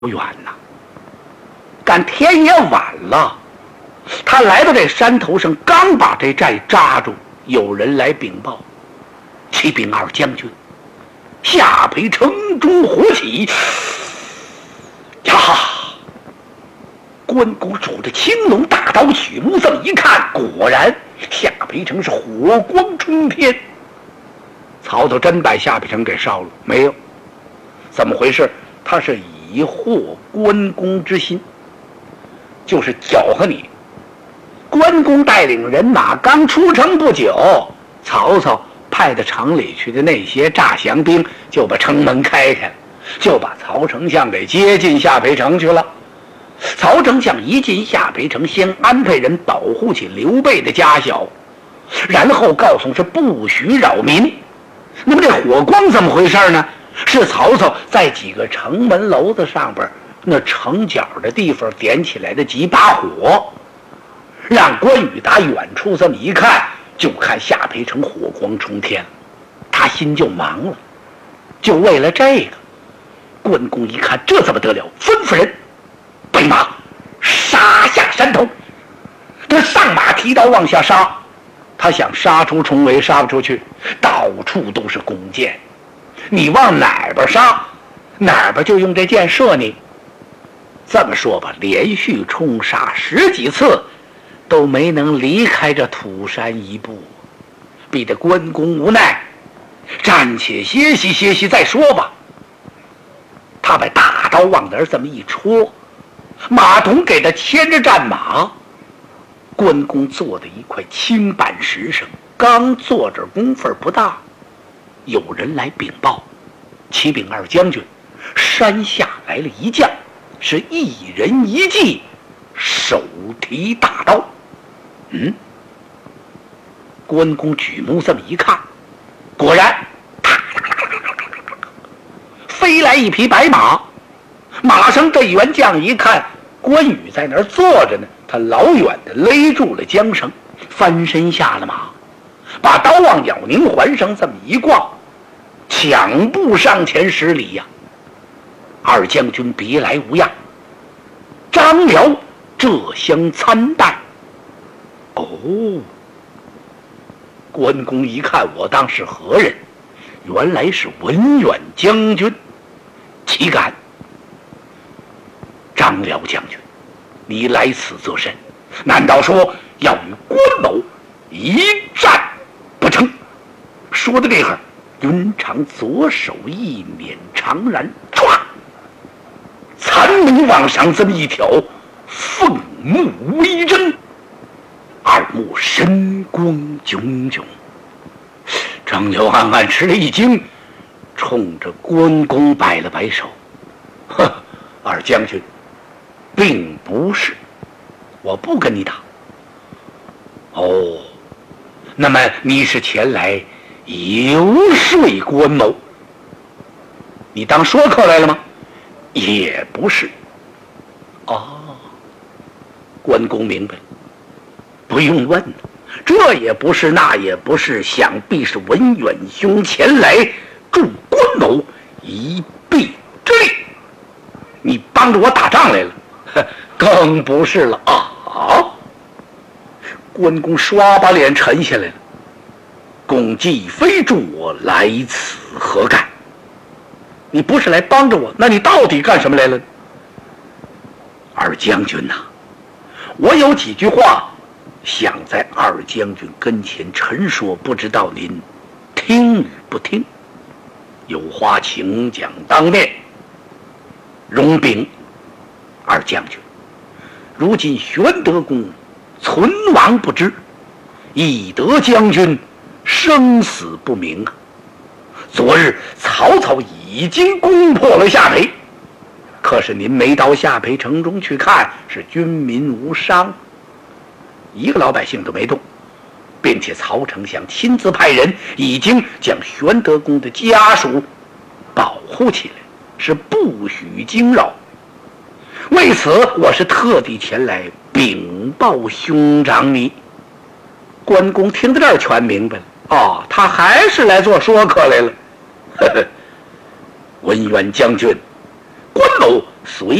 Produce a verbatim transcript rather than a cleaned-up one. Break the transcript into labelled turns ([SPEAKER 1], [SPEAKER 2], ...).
[SPEAKER 1] 远呐，赶天也晚了。他来到这山头上，刚把这寨扎住，有人来禀报：启禀二将军，下邳城中火起！呀！关公拄着青龙大刀，取目这么一看，果然下邳城是火光冲天。曹操真把下邳城给烧了没有？怎么回事？他是以惑关公之心，就是搅和你。关公带领人马刚出城不久，曹操派到城里去的那些诈降兵就把城门开开了，就把曹丞相给接进下邳城去了。曹丞相一进下邳城，先安排人保护起刘备的家小，然后告诉是不许扰民。那么这火光怎么回事呢？是曹操在几个城门楼子上边那城角的地方点起来的几把火，让关羽打远处这么一看，就看下邳城火光冲天，他心就忙了。就为了这个，关公一看这怎么得了，吩咐人备马杀下山头。他上马提刀往下杀，他想杀出重围，杀不出去，到处都是弓箭，你往哪边杀，哪边就用这箭射你。这么说吧，连续冲杀十几次，都没能离开这土山一步，逼得关公无奈，暂且歇息歇息再说吧。他把大刀往那儿这么一戳，马童给他牵着战马。关公坐在一块青板石上，刚坐这功夫不大，有人来禀报：启禀二将军，山下来了一将，是一人一骑，手提大刀。嗯，关公举目这么一看，果然，飞来一匹白马。马上这员将一看，关羽在那儿坐着呢，他老远的勒住了缰绳，翻身下了马，把刀往咬宁环上这么一挂，抢步上前十里呀。二将军别来无恙，张辽这厢参拜。哦，关公一看我当是何人，原来是文远将军，岂敢！张辽将军，你来此作甚？难道说要与关某一战不成？说的这会儿，云长左手一捻长髯，唰，残目往上这么一挑，凤目微睁，二目神光炯炯。张辽暗暗吃了一惊，冲着关公摆了摆手：呵，二将军，并不是，我不跟你打。哦，那么你是前来游说关某？你当说客来了吗？也不是。哦，关公明白了，不用问了，这也不是，那也不是，想必是文远兄前来助关某一臂之力。你帮着我打仗来了？更不是了啊！好，关公刷把脸沉下来了。公既非助我来此何干？你不是来帮着我，那你到底干什么来了？二将军呐、啊，我有几句话想在二将军跟前陈说，不知道您听与不听？有话请讲当面。容禀二将军，如今玄德公存亡不知，翼德将军生死不明啊！昨日曹操已经攻破了下邳，可是您没到下邳城中去看，是军民无伤，一个老百姓都没动，并且曹丞相亲自派人已经将玄德公的家属保护起来，是不许惊扰。为此我是特地前来禀报兄长你。关公听到这儿全明白了，哦，他还是来做说客来了。呵呵，文远将军， 关某随